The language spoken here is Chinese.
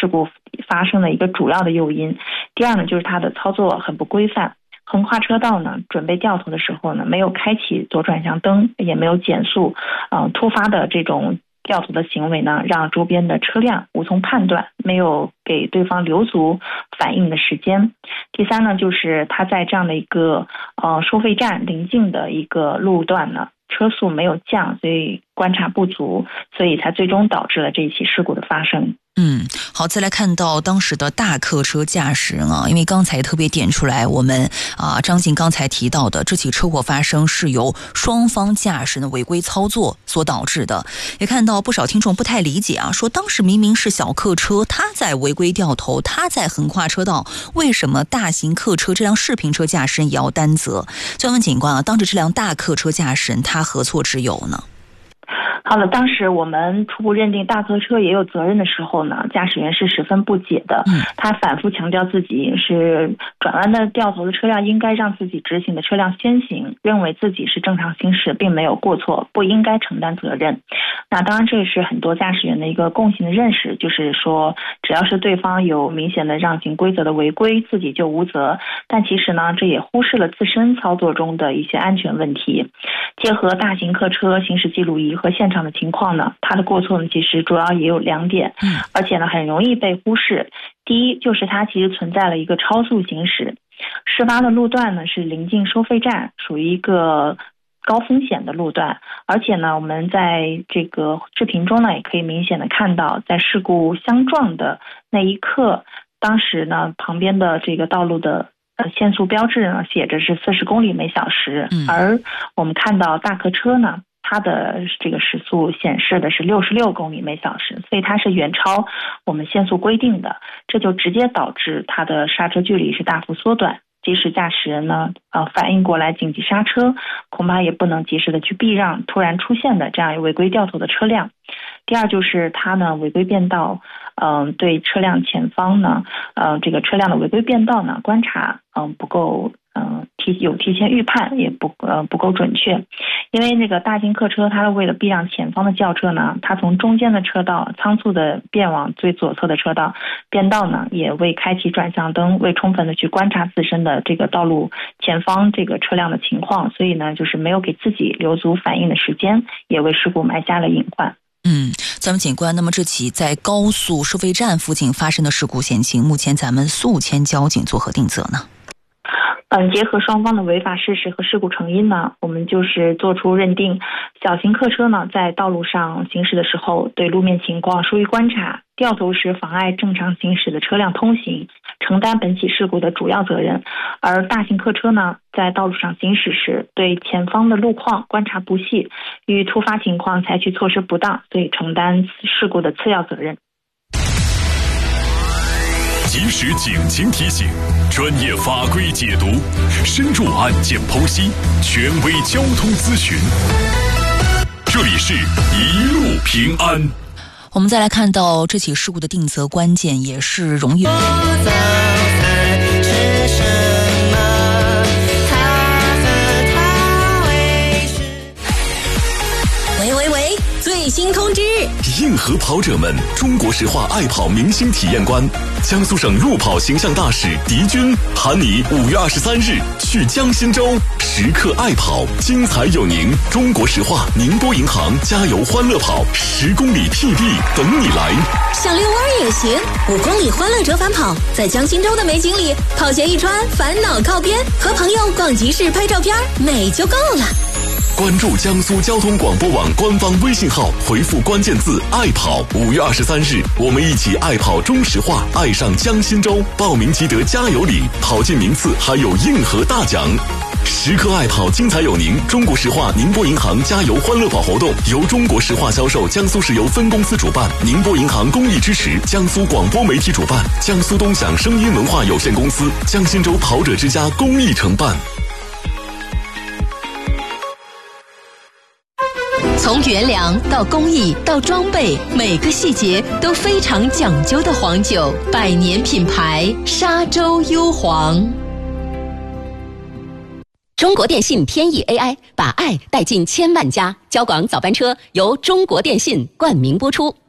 事故发生的一个主要的诱因。第二呢，就是它的操作很不规范。横跨车道呢，准备掉头的时候呢，没有开启左转向灯，也没有减速，突发的这种掉头的行为呢，让周边的车辆无从判断，没有给对方留足反应的时间。第三呢，就是它在这样的一个收费站临近的一个路段呢，车速没有降，所以观察不足，所以才最终导致了这起事故的发生。 好，再来看到当时的大客车驾驶人因为刚才特别点出来，我们张静刚才提到的这起车祸发生是由双方驾驶人的违规操作所导致的。也看到不少听众不太理解说当时明明是小客车，他在违规掉头，他在横跨车道，为什么大型客车这辆视频车驾驶人也要担责？就要问警官当时这辆大客车驾驶人他何错之有呢？ 好了，当时我们初步认定大客车也有责任的时候呢，驾驶员是十分不解的。他反复强调自己是转弯的掉头的车辆应该让自己直行的车辆先行，认为自己是正常行驶，并没有过错，不应该承担责任。那当然这也是很多驾驶员的一个共性的认识，就是说只要是对方有明显的让行规则的违规，自己就无责。但其实呢，这也忽视了自身操作中的一些安全问题。结合大型客车行驶记录仪和现场的情况呢，它的过错呢其实主要也有2点，而且呢很容易被忽视。第一，就是它其实存在了一个超速行驶，事发的路段呢是临近收费站，属于一个高风险的路段。而且呢，我们在这个视频中呢也可以明显的看到，在事故相撞的那一刻，当时呢旁边的这个道路的限速标志呢写着是40公里每小时，而我们看到大客车呢，它的这个时速显示的是66公里每小时，所以它是远超我们限速规定的，这就直接导致它的刹车距离是大幅缩短。即使驾驶人呢反应过来紧急刹车，恐怕也不能及时的去避让突然出现的这样违规掉头的车辆。第二，就是它呢违规变道，对车辆前方呢这个车辆的违规变道呢观察不够提前预判，也不够准确。因为那个大型客车它为了避让前方的轿车呢，它从中间的车道仓促的变往最左侧的车道，变道呢也未开启转向灯，未充分的去观察自身的这个道路前方这个车辆的情况，所以呢就是没有给自己留足反应的时间，也为事故埋下了隐患。 咱们警官，那么这起在高速收费站附近发生的事故险情，目前咱们宿迁交警作何定责呢？ 结合双方的违法事实和事故成因呢，我们就是做出认定，小型客车呢在道路上行驶的时候，对路面情况疏于观察，掉头时妨碍正常行驶的车辆通行，承担本起事故的主要责任。而大型客车呢，在道路上行驶时，对前方的路况观察不细，遇突发情况采取措施不当，所以承担事故的次要责任。 及时警情提醒，专业法规解读，深入案件剖析，权威交通咨询。这里是一路平安。 我们再来看到这起事故的定责关键，也是容易最新通知， 硬核跑者们，中国石化爱跑明星体验官，江苏省路跑形象大使狄军喊你5月23日去江心洲，时刻爱跑，精彩有您。中国石化宁波银行加油欢乐跑10公里 PB 等你来。 想遛弯也行，5公里欢乐折返跑，在江心洲的美景里，跑鞋一穿，烦恼靠边，和朋友逛集市拍照片，美就够了。 关注江苏交通广播网官方微信号，回复关键字爱跑，5月23日我们一起爱跑中石化，爱上江心洲，报名即得加油礼，跑进名次还有硬核大奖。时刻爱跑，精彩有您。中国石化宁波银行加油欢乐跑活动由中国石化销售江苏石油分公司主办，宁波银行公益支持，江苏广播媒体主办，江苏东响声音文化有限公司、江心洲跑者之家公益承办。 从原粮到工艺到装备，每个细节都非常讲究的黄酒，100年品牌沙洲优黄。中国电信天翼 AI 把爱带进千万家，交广早班车由中国电信冠名播出。